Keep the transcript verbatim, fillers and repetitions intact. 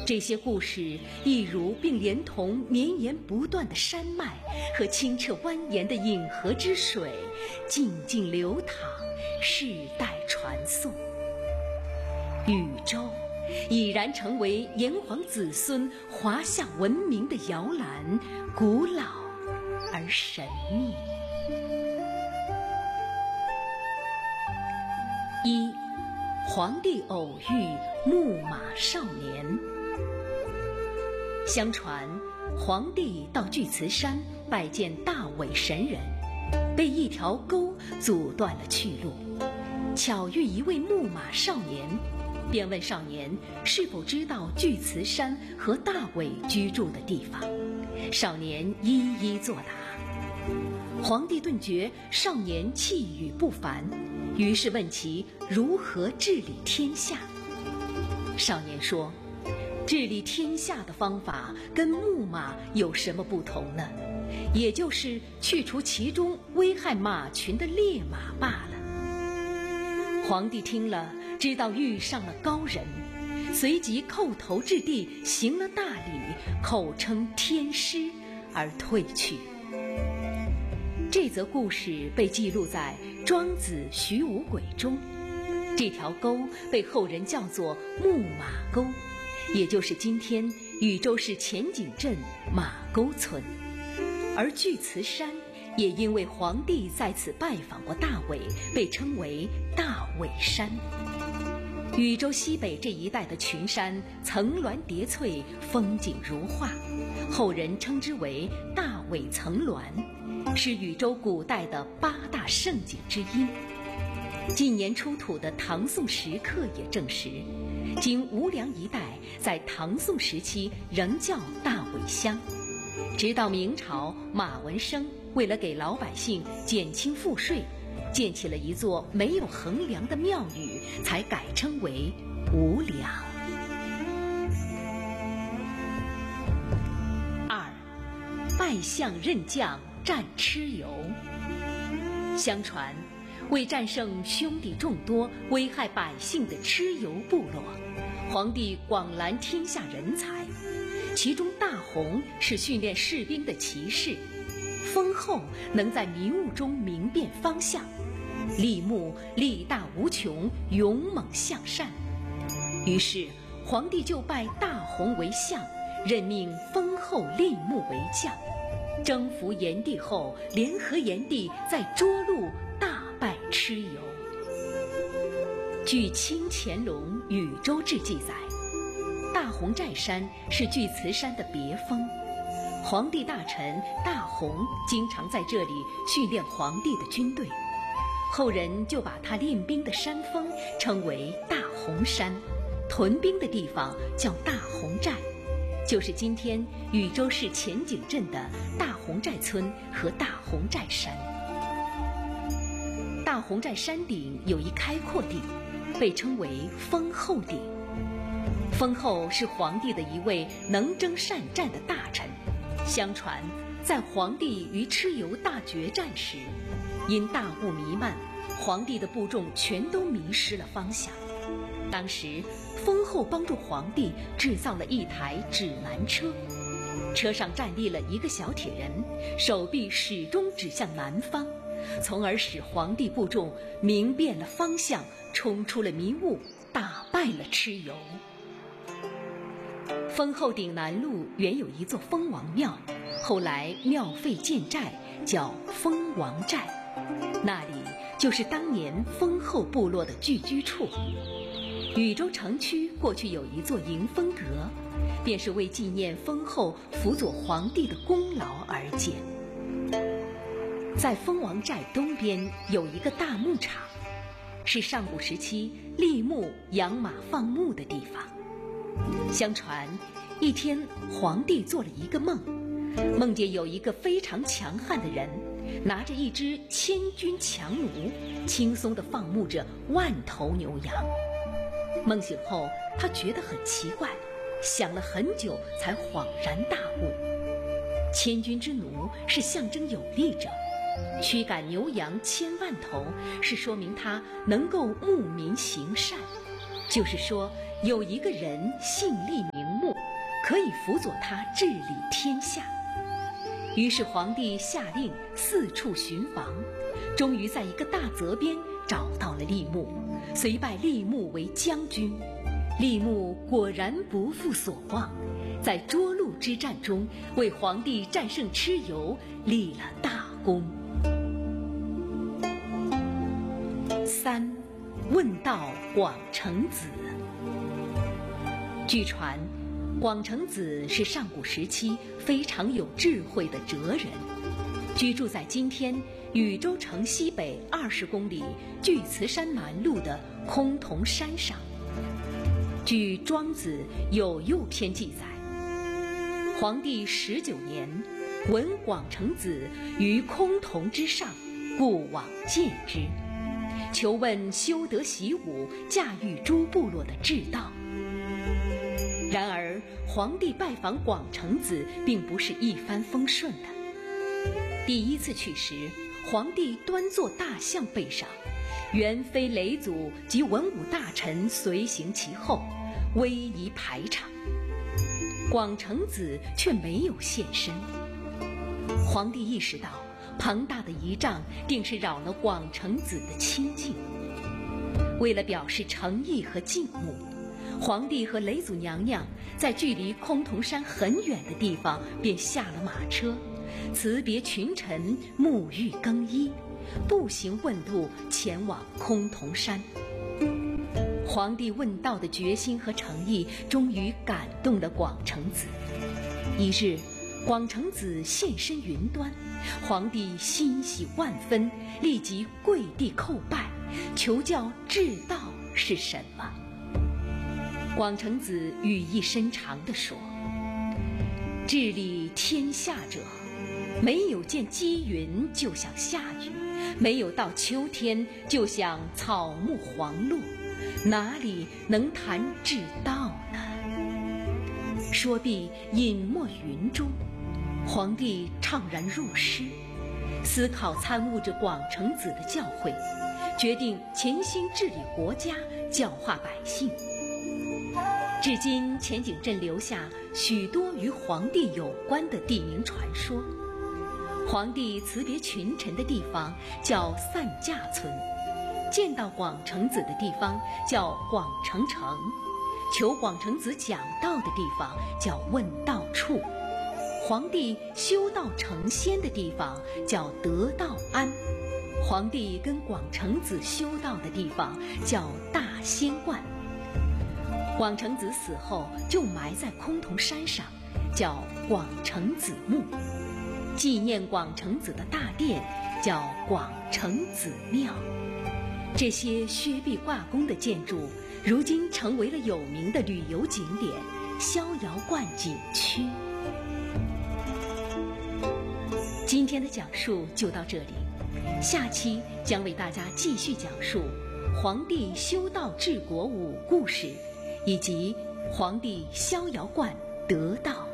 这些故事一如并连同绵延不断的山脉和清澈蜿蜒的饮河之水，静静流淌，世代传颂。禹州已然成为炎黄子孙华夏文明的摇篮，古老而神秘。一，黄帝偶遇牧马少年。相传，黄帝到巨慈山拜见大尾神人，被一条沟阻断了去路，巧遇一位牧马少年，便问少年是否知道巨慈山和大尾居住的地方。少年一一作答。黄帝顿觉少年气宇不凡，于是问其如何治理天下。少年说，治理天下的方法跟牧马有什么不同呢？也就是去除其中危害马群的烈马罢了。皇帝听了，知道遇上了高人，随即叩头至地，行了大礼，口称天师而退去。这则故事被记录在《庄子·徐无鬼》中，这条沟被后人叫做牧马沟，也就是今天禹州市前井镇马沟村。而巨慈山也因为黄帝在此拜访过大尾，被称为大尾山。禹州西北这一带的群山层峦叠翠，风景如画，后人称之为大尾层峦，是禹州古代的八大胜景之一。近年出土的唐宋石刻也证实，今无梁一带在唐宋时期仍叫大尾乡。直到明朝，马文生为了给老百姓减轻赋税，建起了一座没有横梁的庙宇，才改称为无梁。二，拜相任将战蚩尤。相传，为战胜兄弟众多、危害百姓的蚩尤部落，皇帝广揽天下人才，其中大鸿是训练士兵的骑士，封后能在迷雾中明辨方向，立木力大无穷，勇猛向善。于是皇帝就拜大鸿为相，任命封后立木为将。征服炎帝后，联合炎帝在涿鹿大败蚩尤。据《清乾隆禹州志》记载，大鸿寨山是巨慈山的别峰，皇帝大臣大鸿经常在这里训练皇帝的军队，后人就把他练兵的山峰称为大鸿山，屯兵的地方叫大鸿寨，就是今天禹州市前井镇的大鸿寨村和大鸿寨山。大鸿寨山顶有一开阔地，被称为封后顶。封后是皇帝的一位能征善战的大臣，相传在皇帝与蚩尤大决战时，因大雾弥漫，皇帝的部众全都迷失了方向。当时封后帮助皇帝制造了一台指南车，车上站立了一个小铁人，手臂始终指向南方，从而使皇帝部众明辨了方向，冲出了迷雾，打败了蚩尤。封后顶南麓原有一座封王庙，后来庙废建寨，叫封王寨，那里就是当年封后部落的聚居处。禹州城区过去有一座迎风阁，便是为纪念封后辅佐皇帝的功劳而建。在封王寨东边有一个大牧场，是上古时期立木养马放牧的地方。相传一天，皇帝做了一个梦，梦见有一个非常强悍的人拿着一只千军强弩，轻松地放牧着万头牛羊。梦醒后，他觉得很奇怪，想了很久才恍然大悟。千军之弩是象征有力者，驱赶牛羊千万头是说明他能够牧民行善，就是说有一个人信力明目， 可以辅佐他治理天下。于是皇帝下令四处寻访，终于在一个大泽边找到了厉牧，遂拜厉牧为将军。厉牧果然不负所望，在涿鹿之战中为皇帝战胜蚩尤立了大功。三，问道广成子。据传，广成子是上古时期非常有智慧的哲人，居住在今天禹州城西北二十公里巨慈山南麓的崆峒山上。据《庄子·有右篇》记载，皇帝十九年，闻广成子于崆峒之上，故往见之，求问修德习武、驾驭诸部落的治道。然而，皇帝拜访广成子并不是一帆风顺的。第一次去时，皇帝端坐大象背上，元妃嫘祖及文武大臣随行其后，威仪排场。广成子却没有现身。皇帝意识到庞大的仪仗定是扰了广成子的清静。为了表示诚意和敬慕，皇帝和嫘祖娘娘在距离崆峒山很远的地方便下了马车，辞别群臣，沐浴更衣，步行问路前往崆峒山。皇帝问道的决心和诚意终于感动了广成子。一日，广成子现身云端，皇帝欣喜万分，立即跪地叩拜，求教治道是什么。广成子语意深长地说：治理天下者，没有见积云就想下雨，没有到秋天就想草木黄落，哪里能谈治道呢？说毕，隐没云中。皇帝怅然入诗，思考参悟着广成子的教诲，决定潜心治理国家，教化百姓。至今，前景镇留下许多与皇帝有关的地名传说。皇帝辞别群臣的地方叫散驾村，见到广成子的地方叫广成城，求广成子讲道的地方叫问道处，皇帝修道成仙的地方叫得道庵，皇帝跟广成子修道的地方叫大仙观。广成子死后就埋在崆峒山上，叫广成子墓。纪念广成子的大殿叫广成子庙。这些薛壁挂弓的建筑，如今成为了有名的旅游景点逍遥观景区。今天的讲述就到这里，下期将为大家继续讲述皇帝修道治国五故事，以及皇帝逍遥观得道。